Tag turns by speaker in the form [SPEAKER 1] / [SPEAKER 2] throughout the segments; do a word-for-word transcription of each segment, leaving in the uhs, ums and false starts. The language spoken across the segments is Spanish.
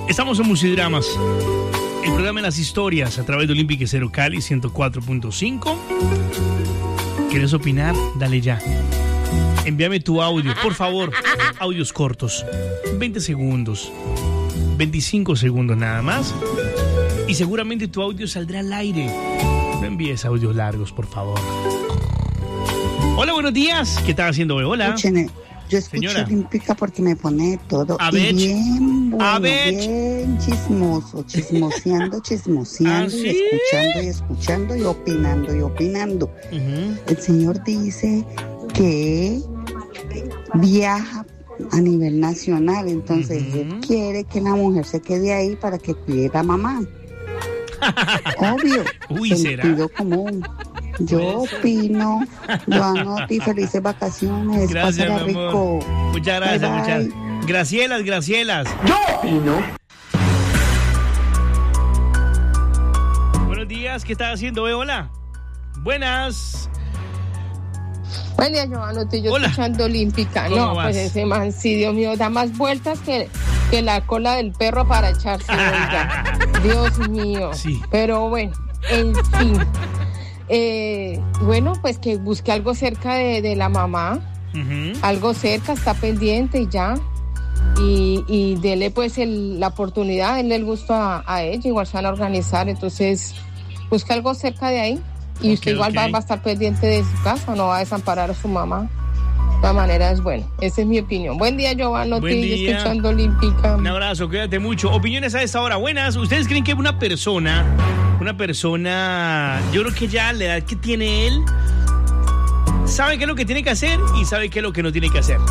[SPEAKER 1] Estamos en Musidramas, el programa de las historias a través de Olímpica Cero Cali ciento cuatro punto cinco. ¿Quieres opinar? Dale ya. Envíame tu audio, por favor. Audios cortos, veinte segundos, veinticinco segundos nada más. Y seguramente tu audio saldrá al aire. No envíes audios largos, por favor. Hola, buenos días. ¿Qué estás haciendo hoy? Hola.
[SPEAKER 2] Escúcheme, yo escucho
[SPEAKER 1] Señora.
[SPEAKER 2] Olímpica porque me pone todo.
[SPEAKER 1] A
[SPEAKER 2] y
[SPEAKER 1] ver.
[SPEAKER 2] bien bueno,
[SPEAKER 1] A ver.
[SPEAKER 2] bien chismoso, chismoseando, chismoseando,
[SPEAKER 1] ¿Ah, sí?
[SPEAKER 2] y escuchando y escuchando y opinando y opinando.
[SPEAKER 1] Uh-huh.
[SPEAKER 2] El señor dice que viaja a nivel nacional, entonces
[SPEAKER 1] Uh-huh.
[SPEAKER 2] él quiere que la mujer se quede ahí para que cuide a mamá. Obvio,
[SPEAKER 1] Uy,
[SPEAKER 2] sentido
[SPEAKER 1] ¿será?
[SPEAKER 2] común. Yo opino, yo anoto y felices vacaciones.
[SPEAKER 1] Gracias,
[SPEAKER 2] Pásala
[SPEAKER 1] mi amor.
[SPEAKER 2] rico.
[SPEAKER 1] Muchas gracias,
[SPEAKER 2] Bye,
[SPEAKER 1] muchas.
[SPEAKER 2] bye.
[SPEAKER 1] Gracielas, Gracielas.
[SPEAKER 2] Yo opino.
[SPEAKER 1] Buenos días, ¿qué estás haciendo hoy? Hola. Buenas.
[SPEAKER 3] Buen día, Giovanotti, yo
[SPEAKER 1] Hola.
[SPEAKER 3] escuchando Olímpica.
[SPEAKER 1] ¿Cómo
[SPEAKER 3] No,
[SPEAKER 1] vas?
[SPEAKER 3] pues ese man, sí, Dios mío, da más vueltas que, que la cola del perro para echarse, oiga. Dios mío.
[SPEAKER 1] Sí.
[SPEAKER 3] Pero bueno, en fin. Eh, bueno, pues que busque algo cerca de, de la mamá,
[SPEAKER 1] Uh-huh.
[SPEAKER 3] algo cerca, está pendiente y ya. Y, y dele pues el, la oportunidad, denle el gusto a, a ella, igual se van a organizar, entonces busque algo cerca de ahí. Y
[SPEAKER 1] Ok,
[SPEAKER 3] usted igual
[SPEAKER 1] ok.
[SPEAKER 3] va, va a estar pendiente de su casa, no va a desamparar a su mamá. De todas maneras, bueno, esa es mi opinión. Buen día, Giovanotti,
[SPEAKER 1] Buen día.
[SPEAKER 3] escuchando Olímpica.
[SPEAKER 1] Un abrazo, cuídate mucho. Opiniones a esta hora. Buenas. ¿Ustedes creen que una persona, una persona, yo creo que ya a la edad que tiene él, sabe qué es lo que tiene que hacer y sabe qué es lo que no tiene que hacer?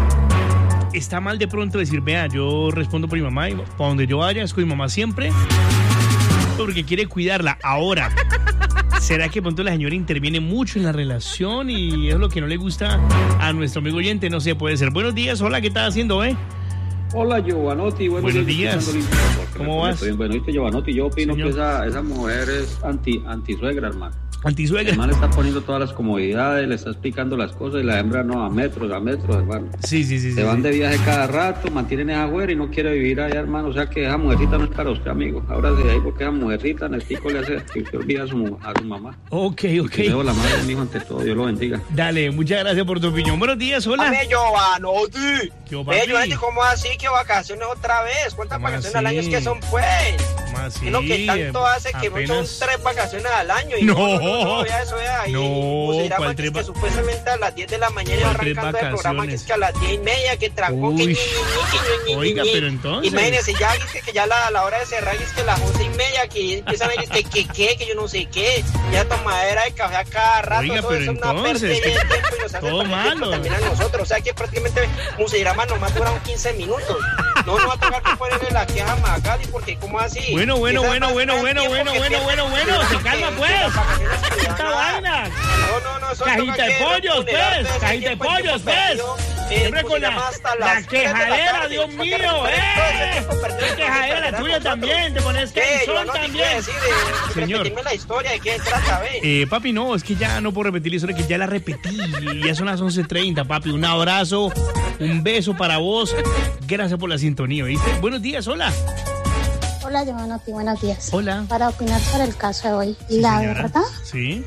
[SPEAKER 1] Está mal de pronto decir, vea, yo respondo por mi mamá y para donde yo vaya es con mi mamá siempre, porque quiere cuidarla. Ahora, ¿será que de pronto la señora interviene mucho en la relación y es lo que no le gusta a nuestro amigo oyente? No sé, puede ser. Buenos días, hola, ¿qué estás haciendo, eh?
[SPEAKER 4] Hola, Giovanotti. Buenos,
[SPEAKER 1] Buenos
[SPEAKER 4] días.
[SPEAKER 1] días.
[SPEAKER 4] Escuchando Olímpica, porque
[SPEAKER 1] ¿Cómo
[SPEAKER 4] me
[SPEAKER 1] vas?
[SPEAKER 4] conecto bien. Bueno, viste, Giovanotti, yo opino
[SPEAKER 1] Señor.
[SPEAKER 4] que esa, esa mujer es anti, antisuegra, hermano. El
[SPEAKER 1] Antisuegra.
[SPEAKER 4] man le está poniendo todas las comodidades, le está explicando las cosas y la hembra no, a metros, a metros, hermano.
[SPEAKER 1] Sí, sí, sí.
[SPEAKER 4] Se
[SPEAKER 1] sí,
[SPEAKER 4] van
[SPEAKER 1] sí.
[SPEAKER 4] de viaje cada rato, mantienen esa afuera y no quiere vivir allá, hermano. O sea que esa mujercita no es para usted, amigo. Ahora de ahí porque esa mujercita, Nestico le hace que usted olvide a su, a su mamá.
[SPEAKER 1] Ok, ok.
[SPEAKER 4] Que veo la madre de mi hijo ante todo, Dios lo bendiga.
[SPEAKER 1] Dale, muchas gracias por tu opinión. Buenos días, hola.
[SPEAKER 5] Dame, Giovanotti.
[SPEAKER 1] Yo,
[SPEAKER 5] Ve,
[SPEAKER 1] papi.
[SPEAKER 5] Giovanotti, ¿cómo así que vacaciones otra vez? ¿Cuántas
[SPEAKER 1] ¿Cómo
[SPEAKER 5] vacaciones
[SPEAKER 1] así?
[SPEAKER 5] al año es que son, pues?
[SPEAKER 1] ¿Cómo así?
[SPEAKER 5] Es lo que tanto hace que
[SPEAKER 1] Apenas-
[SPEAKER 5] son tres vacaciones al año. Y
[SPEAKER 1] No.
[SPEAKER 5] no, no, no, vea eso, vea. Y
[SPEAKER 1] No,
[SPEAKER 5] Musidrama
[SPEAKER 1] ¿cuál
[SPEAKER 5] que,
[SPEAKER 1] tres
[SPEAKER 5] es que
[SPEAKER 1] va-
[SPEAKER 5] supuestamente a las diez de la mañana
[SPEAKER 1] ¿Cuál
[SPEAKER 5] va
[SPEAKER 1] tres
[SPEAKER 5] arrancando el programa que es
[SPEAKER 1] vacaciones?
[SPEAKER 5] que a las diez y media que trancó, que
[SPEAKER 1] Uy.
[SPEAKER 5] ñi, ñi, ñi, ñi, ñi,
[SPEAKER 1] Oiga,
[SPEAKER 5] ñi.
[SPEAKER 1] pero entonces-
[SPEAKER 5] Imagínense, ya es que, que ya la, la hora de cerrar es que las once y media que empiezan a decir que que que, que yo no sé qué. Ya tomadera de café a cada rato.
[SPEAKER 1] Oiga,
[SPEAKER 5] eso
[SPEAKER 1] pero
[SPEAKER 5] es una
[SPEAKER 1] entonces,
[SPEAKER 5] pérdida de tiempo y nos hace
[SPEAKER 1] todo
[SPEAKER 5] perder tiempo
[SPEAKER 1] malo.
[SPEAKER 5] también a nosotros. O sea que prácticamente Musidrama nomás dura un quince minutos. No nos va a tocar que ponerle la queja a Magali porque ¿cómo así?
[SPEAKER 1] Bueno, bueno,
[SPEAKER 5] Esa
[SPEAKER 1] bueno,
[SPEAKER 5] más
[SPEAKER 1] bueno,
[SPEAKER 5] más
[SPEAKER 1] bueno,
[SPEAKER 5] tiempo
[SPEAKER 1] bueno,
[SPEAKER 5] que
[SPEAKER 1] bueno,
[SPEAKER 5] tiempo
[SPEAKER 1] bueno,
[SPEAKER 5] que
[SPEAKER 1] bueno,
[SPEAKER 5] tiempo
[SPEAKER 1] se
[SPEAKER 5] que-
[SPEAKER 1] calma,
[SPEAKER 5] que
[SPEAKER 1] pues.
[SPEAKER 5] las vacaciones que le dan
[SPEAKER 1] ¡Esta
[SPEAKER 5] a-
[SPEAKER 1] vaina!
[SPEAKER 5] No, no, no, eso
[SPEAKER 1] Cajita
[SPEAKER 5] toca
[SPEAKER 1] de
[SPEAKER 5] que
[SPEAKER 1] pollos,
[SPEAKER 5] recuperar
[SPEAKER 1] pues,
[SPEAKER 5] todo ese
[SPEAKER 1] cajita de
[SPEAKER 5] tiempo, el
[SPEAKER 1] pollos,
[SPEAKER 5] tiempo
[SPEAKER 1] pues.
[SPEAKER 5] perdido, eh,
[SPEAKER 1] Siempre con la,
[SPEAKER 5] Musidrama hasta
[SPEAKER 1] la
[SPEAKER 5] las tres de la
[SPEAKER 1] quejadera,
[SPEAKER 5] tarde.
[SPEAKER 1] Dios
[SPEAKER 5] O sea, que
[SPEAKER 1] mío,
[SPEAKER 5] recuperar todo ese
[SPEAKER 1] ¡eh!
[SPEAKER 5] tiempo perdido,
[SPEAKER 1] La
[SPEAKER 5] que
[SPEAKER 1] quejadera,
[SPEAKER 5] nos
[SPEAKER 1] la
[SPEAKER 5] perderá
[SPEAKER 1] tuya
[SPEAKER 5] nosotros.
[SPEAKER 1] también, te pones
[SPEAKER 5] ¿Qué?
[SPEAKER 1] cansón
[SPEAKER 5] Yo no te quiero
[SPEAKER 1] también.
[SPEAKER 5] decir de
[SPEAKER 1] Señor.
[SPEAKER 5] repetirme la historia, ¿de qué trata, ve?
[SPEAKER 1] Eh, papi, no, es que ya no puedo repetir la historia, que ya la repetí. Ya son las once treinta, papi. Un abrazo, un beso para vos. Gracias por la sintonía, ¿viste? Buenos días, hola.
[SPEAKER 6] Hola, Giovanotti, buenos días.
[SPEAKER 1] Hola.
[SPEAKER 6] Para opinar sobre el caso de hoy,
[SPEAKER 1] Sí,
[SPEAKER 6] la
[SPEAKER 1] señora.
[SPEAKER 6] verdad,
[SPEAKER 1] Sí.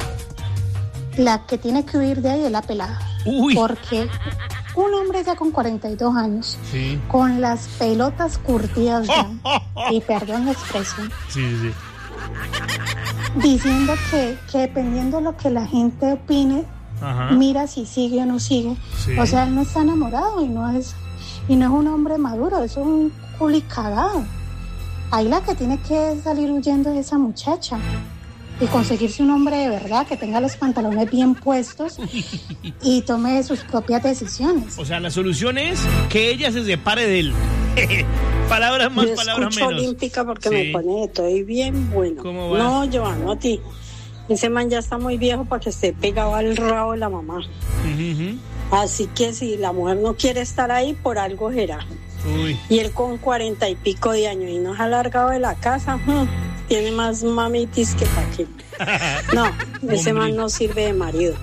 [SPEAKER 6] la que tiene que huir de ahí es la pelada.
[SPEAKER 1] Uy.
[SPEAKER 6] Porque un hombre ya con cuarenta y dos años,
[SPEAKER 1] Sí.
[SPEAKER 6] con las pelotas curtidas ya,
[SPEAKER 1] Oh, oh, oh.
[SPEAKER 6] y perdón la expresión,
[SPEAKER 1] Sí, sí, sí.
[SPEAKER 6] diciendo que, que dependiendo de lo que la gente opine,
[SPEAKER 1] Ajá.
[SPEAKER 6] mira si sigue o no sigue.
[SPEAKER 1] Sí.
[SPEAKER 6] O sea, él no está enamorado y no es, y no es un hombre maduro, es un culi cagado. Ahí la que tiene que salir huyendo es esa muchacha y conseguirse un hombre de verdad que tenga los pantalones bien puestos y tome sus propias decisiones.
[SPEAKER 1] O sea, la solución es que ella se separe de él. Palabras más,
[SPEAKER 7] Yo
[SPEAKER 1] palabras
[SPEAKER 7] escucho
[SPEAKER 1] menos.
[SPEAKER 7] Olímpica porque
[SPEAKER 1] Sí.
[SPEAKER 7] me pone de todo y bien bueno.
[SPEAKER 1] ¿Cómo va?
[SPEAKER 7] No, Giovanotti, ese man ya está muy viejo para que esté pegado al rabo de la mamá.
[SPEAKER 1] Ujú, ujú.
[SPEAKER 7] Así que si la mujer no quiere estar ahí, por algo será.
[SPEAKER 1] Uy.
[SPEAKER 7] Y él con cuarenta y pico de años y no se ha alargado de la casa, hmm, tiene más mamitis que pa' qué. No, ese
[SPEAKER 1] Hombre.
[SPEAKER 7] man no sirve de marido.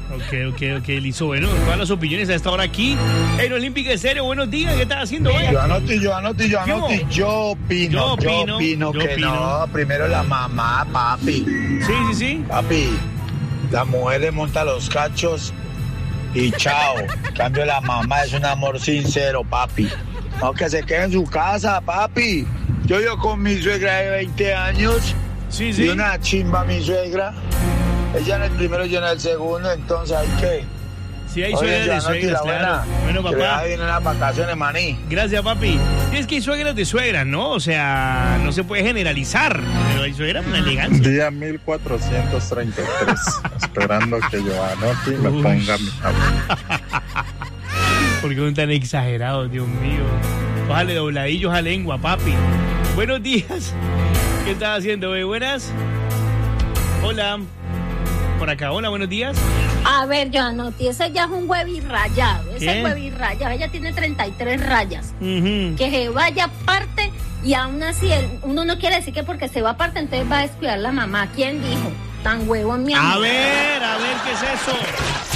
[SPEAKER 1] Ok, ok, ok, listo. Bueno, todas las opiniones a esta hora aquí en Olímpica Estéreo. Buenos días, ¿qué estás haciendo hoy?
[SPEAKER 8] Yo anoto, yo anoto, yo anoto, yo opino,
[SPEAKER 1] Yo
[SPEAKER 8] yo
[SPEAKER 1] opino,
[SPEAKER 8] opino,
[SPEAKER 1] yo
[SPEAKER 8] que
[SPEAKER 1] opino.
[SPEAKER 8] no, primero la mamá, papi.
[SPEAKER 1] Sí, sí, sí.
[SPEAKER 8] Papi, la mujer le monta los cachos y chao. En cambio la mamá es un amor sincero, papi. No, que se quede en su casa, papi. Yo yo con mi suegra de veinte años.
[SPEAKER 1] Sí, sí.
[SPEAKER 8] Y una chimba mi suegra. Ella en el primero y yo en el segundo, entonces hay que...
[SPEAKER 1] Sí, hay
[SPEAKER 8] Oye,
[SPEAKER 1] suegras de
[SPEAKER 8] yo anoto y
[SPEAKER 1] suegras,
[SPEAKER 8] la
[SPEAKER 1] claro.
[SPEAKER 8] buena,
[SPEAKER 1] Bueno,
[SPEAKER 8] que
[SPEAKER 1] papá.
[SPEAKER 8] vienen las vacaciones, maní.
[SPEAKER 1] Gracias, papi. Y es que hay suegras de suegras, ¿no? O sea, no se puede generalizar, pero hay suegras con elegancia.
[SPEAKER 9] Día mil cuatrocientos treinta y tres, esperando que yo anote y me
[SPEAKER 1] Uy.
[SPEAKER 9] ponga mi
[SPEAKER 1] ¿Por qué son tan exagerados, Dios mío? Bájale dobladillos a lengua, papi. Buenos días. ¿Qué estás haciendo, güey? Buenas. Hola. Por acá, hola, buenos días.
[SPEAKER 10] A ver, yo anoté, ese ya es un huevirrayado, ese
[SPEAKER 1] ¿Qué?
[SPEAKER 10] huevirrayado, ella tiene treinta y tres rayas.
[SPEAKER 1] Uh-huh.
[SPEAKER 10] Que se vaya aparte y aún así él- uno no quiere decir que porque se va aparte entonces va a descuidar la mamá. ¿Quién dijo? Tan huevón, mi amor.
[SPEAKER 1] A ver, a ver, ¿qué es eso?